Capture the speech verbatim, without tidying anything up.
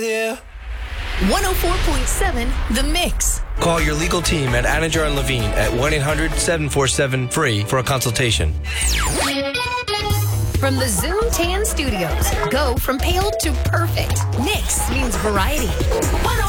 Yeah. one oh four point seven The Mix. Call your legal team at Anajar and Levine at one eight hundred seven four seven free for a consultation. From the Zoom Tan Studios, go from pale to perfect. Mix means variety. one oh